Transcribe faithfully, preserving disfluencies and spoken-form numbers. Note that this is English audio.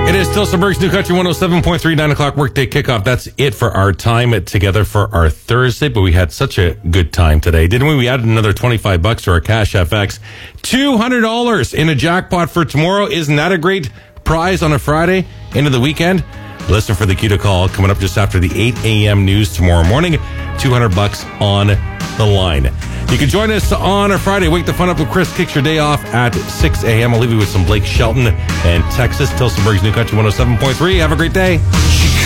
It is Tilsonburg's New Country one oh seven point three, nine o'clock workday kickoff. That's it for our time together for our Thursday, but we had such a good time today, didn't we? We added another twenty-five bucks to our Cash F X. two hundred dollars in a jackpot for tomorrow. Isn't that a great prize on a Friday into the weekend? Listen for the cue to call coming up just after the eight a.m. news tomorrow morning. two hundred bucks on the line. You can join us on a Friday. Wake the fun up with Chris. Kicks your day off at six a.m. I'll leave you with some Blake Shelton and Texas. Tilsonburg's New Country one oh seven point three. Have a great day.